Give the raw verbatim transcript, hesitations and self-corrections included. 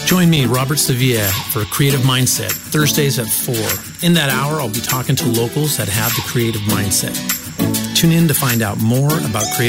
Join me, Robert Sevilla, for Creative Mindset, Thursdays at four. In that hour, I'll be talking to locals that have the creative mindset. Tune in to find out more about creative